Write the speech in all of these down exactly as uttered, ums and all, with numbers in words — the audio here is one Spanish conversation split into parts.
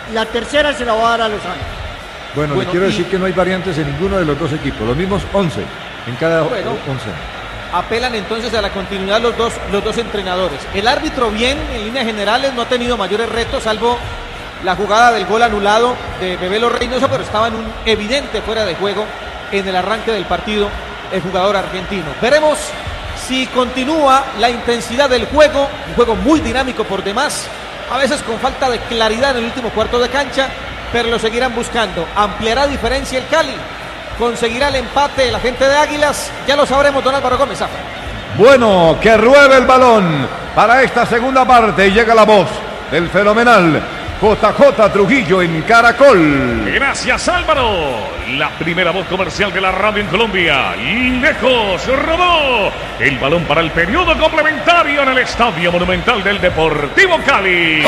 la tercera se la va a dar a Lozano. Bueno, Bueno, le quiero y- decir que no hay variantes en ninguno de los dos equipos, los mismos once en cada Bueno. once. Apelan entonces a la continuidad los dos, los dos entrenadores. El árbitro bien, en líneas generales, no ha tenido mayores retos, salvo la jugada del gol anulado de Bebelo Reynoso, pero estaba en un evidente fuera de juego en el arranque del partido el jugador argentino. Veremos si continúa la intensidad del juego, un juego muy dinámico por demás, a veces con falta de claridad en el último cuarto de cancha, pero lo seguirán buscando. ¿Ampliará diferencia el Cali? ¿Conseguirá el empate la gente de Águilas? Ya lo sabremos, don Álvaro Gómez. Zafra. Bueno, que ruede el balón para esta segunda parte y llega la voz del fenomenal J J Trujillo en Caracol. Gracias, Álvaro. La primera voz comercial de la radio en Colombia. Lejos rodó el balón para el periodo complementario en el Estadio Monumental del Deportivo Cali.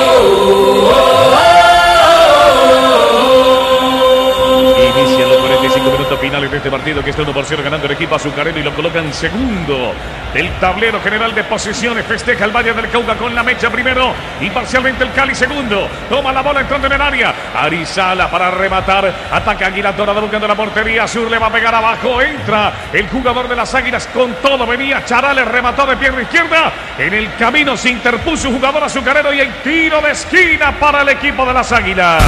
Inician los cuarenta y cinco minutos finales de este partido, que está uno por cero ganando el equipo azucarero y lo colocan segundo del tablero general de posiciones. Festeja el Valle del Cauca con la mecha primero y parcialmente el Cali segundo. Toma la bola entrando en el área. Arizala para rematar. Ataca Águila Dorada buscando la portería. Sur le va a pegar abajo. Entra el jugador de las Águilas con todo. Venía Charales, remató de pierna izquierda. En el camino se interpuso un jugador azucarero y el tiro de esquina para el equipo de las Águilas.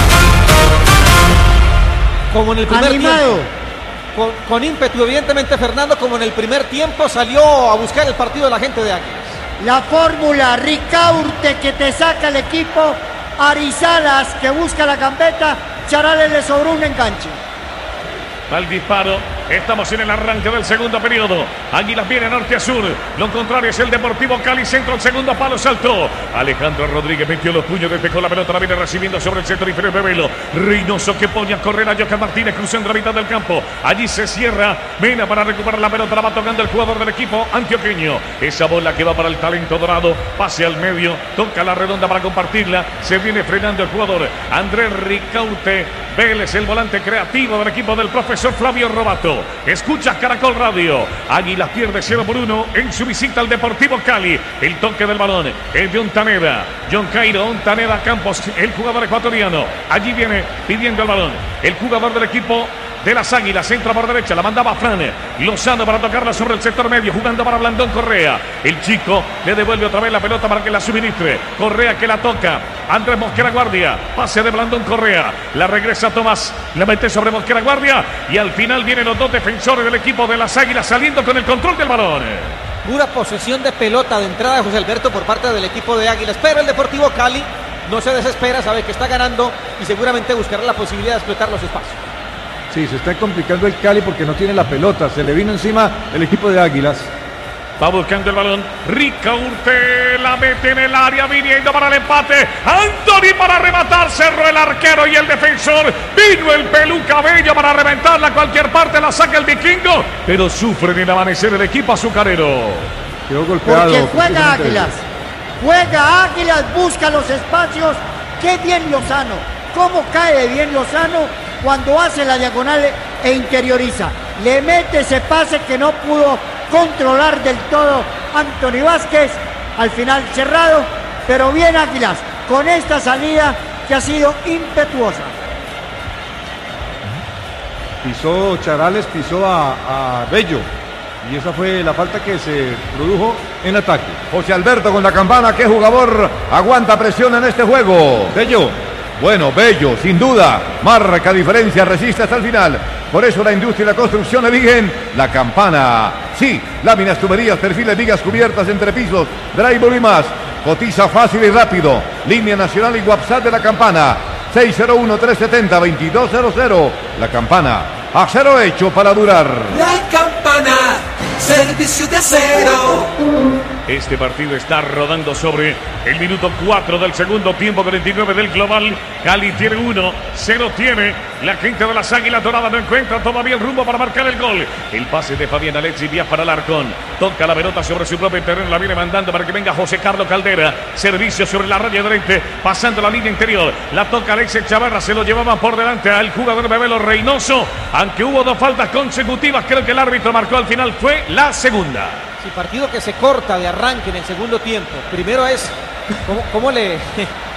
Como en el primer Animado. tiempo. Con, con ímpetu, evidentemente, Fernando, como en el primer tiempo salió a buscar el partido de la gente de Águilas. La fórmula Ricaurte que te saca el equipo, Arizalas que busca la gambeta, Charales le sobró un enganche. Al disparo, estamos en el arranque del segundo periodo. Águilas viene norte a sur. Lo contrario es el Deportivo Cali. Centro al segundo palo, saltó. Alejandro Rodríguez metió los puños, despejó la pelota, la viene recibiendo sobre el centro inferior Bebelo. Reynoso que pone a correr a Johan Martínez cruzando la mitad del campo. Allí se cierra. Mena para recuperar la pelota, la va tocando el jugador del equipo antioqueño. Esa bola que va para el talento dorado. Pase al medio, toca la redonda para compartirla. Se viene frenando el jugador Andrés Ricaurte Vélez, el volante creativo del equipo del profesor Flavio Robato. Escuchas Caracol Radio. Águilas pierde cero por uno en su visita al Deportivo Cali. El toque del balón es de Ontaneda. John Cairo, Ontaneda Campos, el jugador ecuatoriano. Allí viene pidiendo el balón el jugador del equipo de las Águilas. Entra por derecha, la mandaba Fran Lozano para tocarla sobre el sector medio, jugando para Blandón Correa. El chico le devuelve otra vez la pelota para que la suministre. Correa que la toca. Andrés Mosquera Guardia. Pase de Blandón Correa. La regresa Tomás. La mete sobre Mosquera Guardia. Y al final vienen los dos defensores del equipo de las Águilas saliendo con el control del balón. Pura posesión de pelota de entrada de José Alberto por parte del equipo de Águilas. Pero el Deportivo Cali no se desespera, sabe que está ganando y seguramente buscará la posibilidad de explotar los espacios. Sí, se está complicando el Cali porque no tiene la pelota. Se le vino encima el equipo de Águilas. Va buscando el balón. Ricaurte la mete en el área, viniendo para el empate. Anthony para rematar. Cerró el arquero y el defensor. Vino el Peluca Bello para reventarla a cualquier parte. La saca el vikingo. Pero sufre en el amanecer el equipo azucarero. Quedó golpeado. Porque juega precisamente. Águilas. Juega Águilas, busca los espacios. Qué bien Lozano. Cómo cae bien Lozano cuando hace la diagonal e interioriza. Le mete ese pase que no pudo controlar del todo Anthony Vázquez. Al final cerrado, pero bien Águilas con esta salida que ha sido impetuosa. Pisó Charales, pisó a, a Bello. Y esa fue la falta que se produjo en ataque. José Alberto con la campana. ¿Qué jugador aguanta presión en este juego? Bello. Bueno, Bello, sin duda, marca diferencia, resiste hasta el final. Por eso la industria y la construcción eligen la campana. Sí, láminas, tuberías, perfiles, vigas cubiertas, entrepisos, drywall y más. Cotiza fácil y rápido. Línea nacional y WhatsApp de la campana. seis cero uno, tres siete cero, dos dos cero cero. La campana, acero hecho para durar. La campana, servicio de acero. Este partido está rodando sobre el minuto cuatro del segundo tiempo, cuarenta y nueve del global. Cali tiene uno, cero tiene la gente de las Águilas Doradas. No encuentra todavía el rumbo para marcar el gol. El pase de Fabián Alexis Díaz para Alarcón. Toca la pelota sobre su propio terreno, la viene mandando para que venga José Carlos Caldera. Servicio sobre la raya de frente, pasando la línea interior. La toca Alexis Chavarra, se lo llevaban por delante al jugador Bebelo Reynoso. Aunque hubo dos faltas consecutivas, creo que el árbitro marcó al final, fue la segunda. Sí, partido que se corta de arranque en el segundo tiempo. Primero es cómo, cómo le,